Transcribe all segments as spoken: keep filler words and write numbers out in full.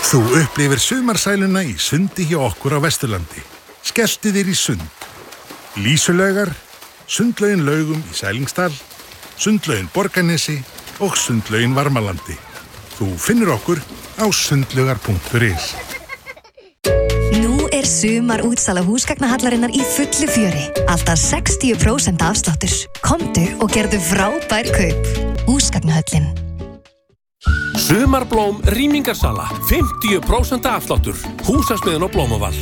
Þú upplifir sumarsæluna í sundi hjá okkur á Vesturlandi. Skelltu þér í sund. Lýsulaugar, sundlaugin Laugum í Sælingsdal, sundlaugin Borgarnesi og sundlaugin Varmalandi. Þú finnur okkur á sundlaugar punktur is. Nú er sumar útsala húsgagnahallarinnar í fullu fjöri. Alltaf sextíu prósent afsláttur. Komdu og gerðu frábær kaup. Húsgagnahöllin. Sumarblóm rýmingarsala, fimmtíu prósent afsláttur. Húsasmiðjun á Blómavall.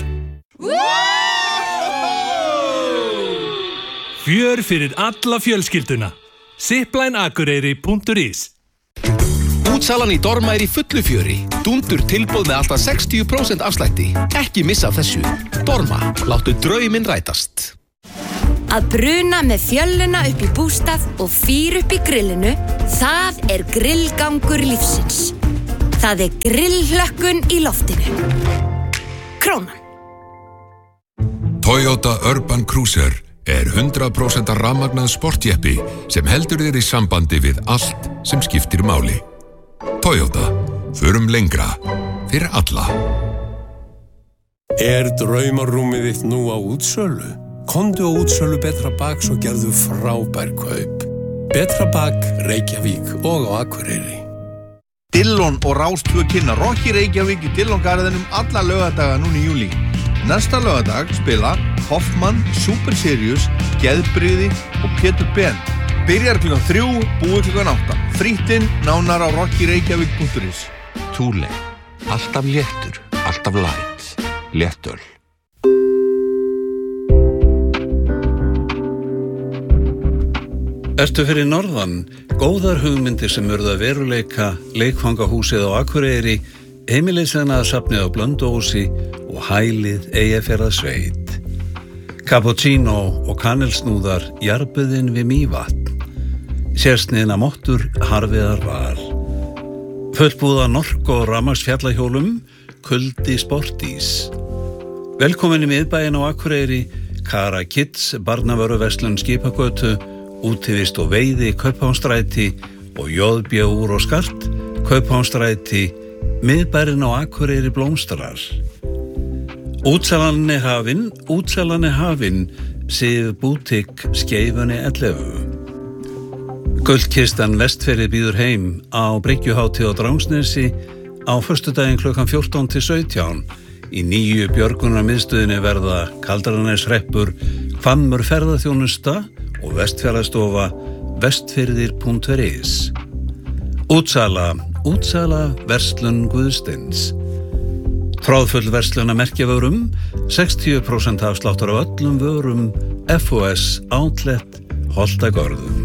Fjör fyrir alla fjölskylduna. Zipline Akureyri punktur is. Útsalan í Dorma er í fullu fjöri. Dúndur tilboð með alltaf sextíu prósent afslætti. Ekki missa af þessu. Dorma, láttu drauminn rætast. Að bruna með fjölluna upp í bústað og fýr upp í grillinu, það er grillgangur lífsins. Það er grillhlökkun í loftinu. Krónan. Toyota Urban Cruiser er hundrað prósent rafmagnað sportjeppi sem heldur þér í sambandi við allt sem skiptir máli. Toyota, förum lengra, fyrir alla. Er draumarúmið þitt nú á útsölu? Komdu á útsölu Betra Bak svo gerðu frábær kaup. Betra Bak, Reykjavík og á Akureyri. Dillon og Rás tvö kynna Rocky Reykjavík í Dillon-garðinum alla laugardaga núna í júlí. Næsta laugardag spila Hoffmann, Super Sirius, Geðbrigði og Pétur Ben. Byrjar klukkan þrjú, búið klukkan átta. Frýttinn nánar á rocky reykjavík punktur is. Thule, alltaf léttur, alltaf light. Léttöl. Ertu fyrir norðan, góðar hugmyndir sem urða veruleika, leikfangahúsið á Akureyri, heimilisvennaðarsafnið á Blönduósi og hælið Eyjafjarðarsveit. Cappuccino og kanilsnúðar jarðbuðin við Mývatn. Sérsniðna mottur Harviðar Val. Fullbúða nork og rafmagnsfjallahjólum, Kuldi Sportís. Velkomin í miðbæinn á Akureyri, Kara Kids, barnavöruverslun Skipagötu, útivist og veiði Kaupmannastræti og J B Úr og Skart, Kaupmannastræti, miðbærinn á Akureyri blómstrar. Útsalan er hafin, útsalan er hafin, Sif Bútik, Skeifunni ellefu. Gullkistan Vestfirði býður heim á Bryggjuhátíð á Drangsnesi á föstudaginn klukkan fjórtán til sautján. Í nýju björgunarmiðstöðinni verða Kaldraneshreppur, Hvammur ferðaþjónusta og Vestfjarðastofa vestfirðir punktur is. Útsala, útsala verslun Guðsteins. Tráðfull verslun að merkjavörum, sextíu prósent afsláttur af öllum vörum F O S Outlet Holtagörðum.